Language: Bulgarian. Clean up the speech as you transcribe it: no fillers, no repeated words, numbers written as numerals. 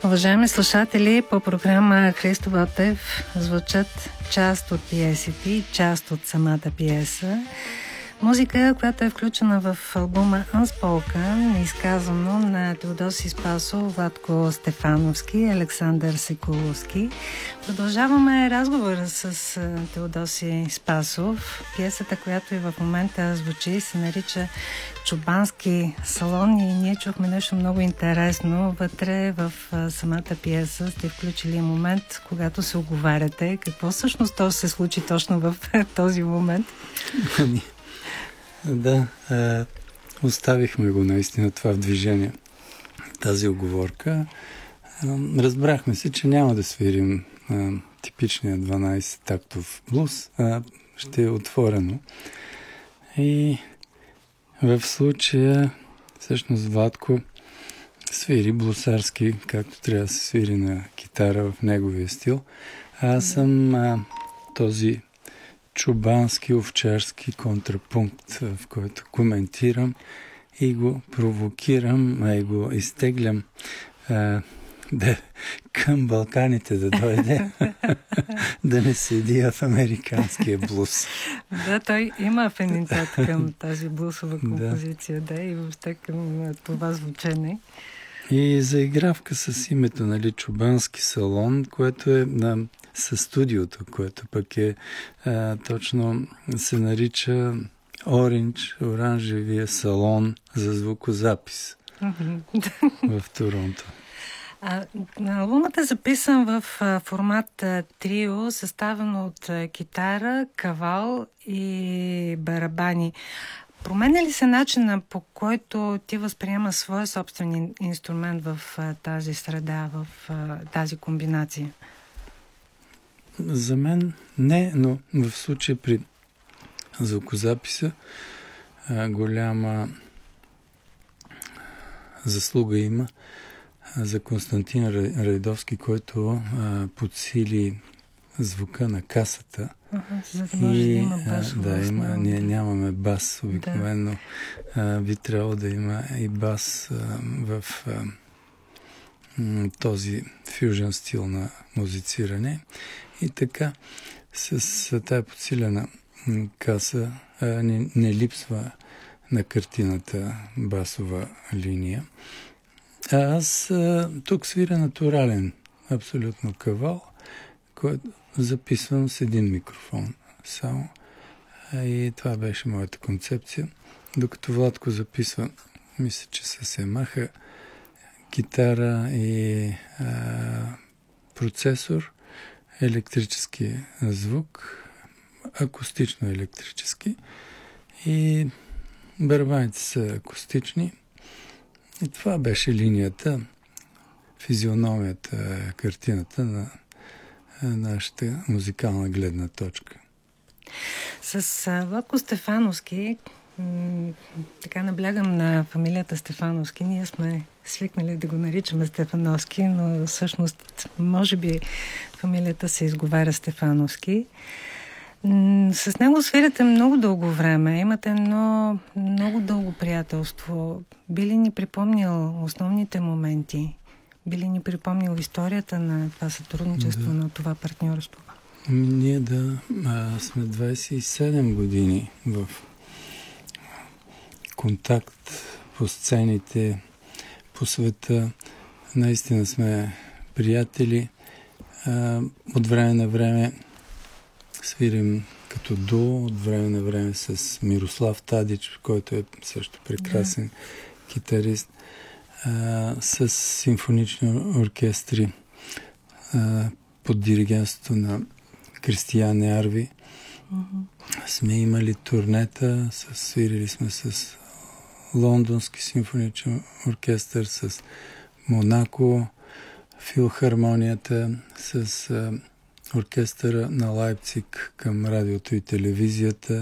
Уважаеми слушатели, по програма Христо Ботев звучат част от пиесите и част от самата пиеса. Музика, която е включена в албума Unspoken, изказано на Теодосий Спасов, Владко Стефановски и Александър Секуловски. Продължаваме разговора с Теодосий Спасов. Пиесата, която и в момента звучи, се нарича Чубански салон и ние чухме нещо много интересно. Вътре в самата пиеса сте включили момент, когато се оговаряте. Какво всъщност то се случи точно в този момент? Да, оставихме го наистина това в движение, тази оговорка. Разбрахме се, че няма да свирим типичния 12-тактов блуз, ще е отворено. И в случая, всъщност, Владко свири блусарски, както трябва да се свири на китара в неговия стил. Аз съм този чубански, овчарски контрапункт, в който коментирам и го провокирам, и го изтеглям към Балканите да дойде, да не седи в американския блуз. Да, той има афинитет към тази блусова композиция, да, и въобще към това звучене. И заигравка с името, нали, Чубански салон, което е със студиото, което пък е точно се нарича оранжевия салон за звукозапис в Торонто. Албумът е записан в формат трио, съставен от китара, кавал и барабани. Променя ли се начина, по който ти възприема своя собствен инструмент в тази среда, в тази комбинация? За мен не, но в случая при звукозаписа голяма заслуга има за Константин Райдовски, който подсили звука на касата. За да може да има бас. Ние нямаме бас обикновено. Би трябвало да има и бас в този фюжън стил на музициране. И така, с тая подсилена каса не липсва на картината басова линия. Аз тук свиря натурален абсолютно кавал, който записвам с един микрофон само. И това беше моята концепция. Докато Владко записва, мисля, че с Ямаха, китара и процесор, електрически звук, акустично електрически и барабаните са акустични. И това беше линията, физиономията, картината на нашата музикална гледна точка. С Владко Стефановски, така наблягам на фамилията Стефановски, ние сме свикнали да го наричаме Стефановски, но всъщност може би фамилията се изговаря Стефановски. С него свиряте много дълго време, имате много дълго приятелство. Би ли ни припомнил основните моменти? Би ли ни припомнил историята на това сътрудничество, на това партньорство? Ние сме 27 години в контакт по сцените, по света. Наистина сме приятели. От време на време свирим като дуо, от време на време с Мирослав Тадич, който е също прекрасен китарист, с симфонични оркестри под диригентството на Кристиян Ярви. Сме имали турнета, свирили сме с Лондонски симфоничен оркестър, с Монако, филхармонията, с оркестъра на Лайпциг към радиото и телевизията.